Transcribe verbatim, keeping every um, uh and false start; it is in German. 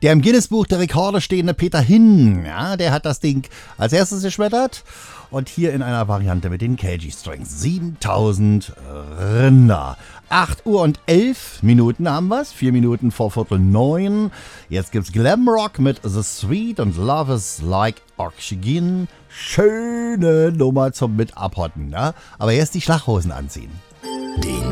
Der im Guinness-Buch der Rekorde stehende Peter Hinn, ja, der hat das Ding als erstes geschmettert. Und hier in einer Variante mit den K G-Strings. siebentausend Rinder. acht Uhr und elf Minuten haben wir's. vier Minuten vor Viertel neun. Jetzt gibt's Glamrock mit The Sweet und Love is Like Oxygen. Schöne Nummer zum mit abhotten, ne? Aber erst die Schlaghosen anziehen. Den